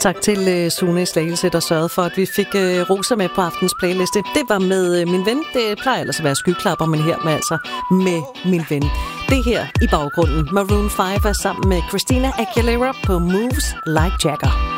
Tak til Sune Slagelse, der sørgede for, at vi fik roser med på aftens playliste. Det var med Min Ven. Det plejer ellers at være skyklapper, men her med altså med Min Ven. Det her i baggrunden. Maroon 5 er sammen med Christina Aguilera på Moves Like Jagger.